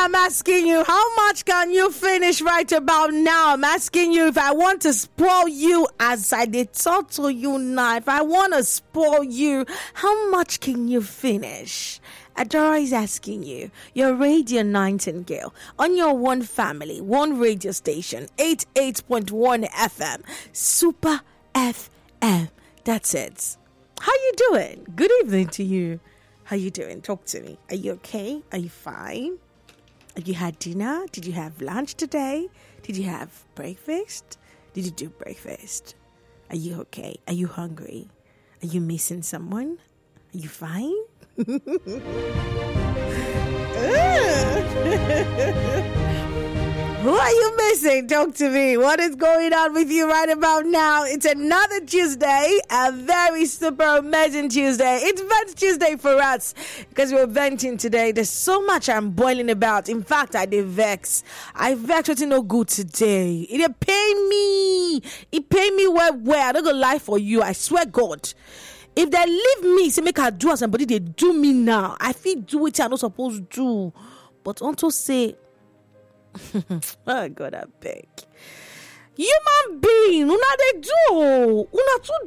I'm asking you, how much can you finish right about now? I'm asking you if I want to spoil you as I did talk to you now. If I want to spoil you, how much can you finish? Adora is asking you, your Radio Nightingale, on your one family, one radio station, 88.1 FM, Super FM. That's it. How you doing? Good evening to you. How you doing? Talk to me. Are you okay? Are you fine? Have you had dinner? Did you have lunch today? Did you have breakfast? Did you do breakfast? Are you okay? Are you hungry? Are you missing someone? Are you fine? Who are you missing? Talk to me. What is going on with you right about now? It's another Tuesday, a very super amazing Tuesday. It's Vent Tuesday for us because we're venting today. There's so much I'm boiling about. In fact, I did vex. I vex what's no good today. It pay me. It pay me well. I don't go lie for you. I swear God. If they leave me, say make her do as somebody, they do me now. I feel do it I'm not supposed to do. But also say, oh God, I beg. Human being, una they do. Una to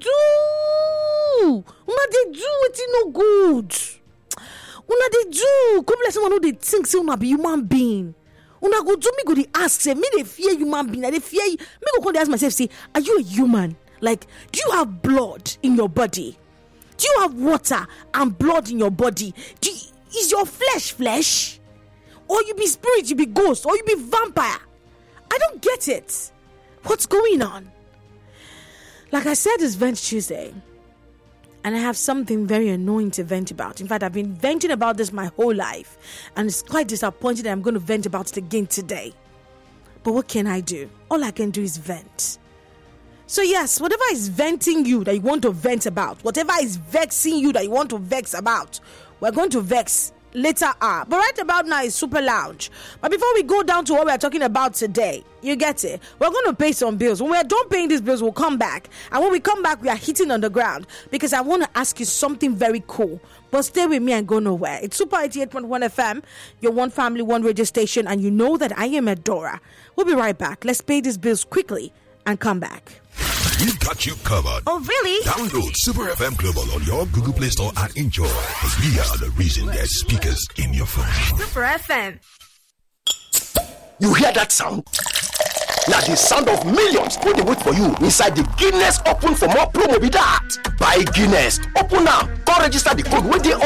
do. Una they do it no good. Una they do. Come let someone know they think say una be human being. Una go do me go they ask say me they fear human being. They fear you. Me go come they ask myself say, are you a human? Like, do you have blood in your body? Do you have water and blood in your body? Is your flesh? Or you be spirit, you be ghost, or you be vampire? I don't get it. What's going on? Like I said, it's Vent Tuesday. And I have something very annoying to vent about. In fact, I've been venting about this my whole life. And it's quite disappointing that I'm going to vent about it again today. But what can I do? All I can do is vent. So yes, whatever is venting you that you want to vent about, whatever is vexing you that you want to vex about, we're going to vex later on. But right about now is Super Lounge. But before we go down to what we're talking about today, you get it, we're going to pay some bills. When we're done paying these bills, we'll come back. And when we come back, we are hitting on the ground because I want to ask you something very cool. But stay with me and go nowhere. It's Super 88.1 FM, your one family, one radio station, and you know that I am Adora. We'll be right back. Let's pay these bills quickly and come back. We've got you covered. Oh, really? Download Super FM Global on your Google Play Store and enjoy. Because we are the reason there's speakers in your phone. Super FM. You hear that sound? Now the sound of millions put the wait for you inside the Guinness Open for More promo be that. Buy Guinness. Open now. Go register the code with the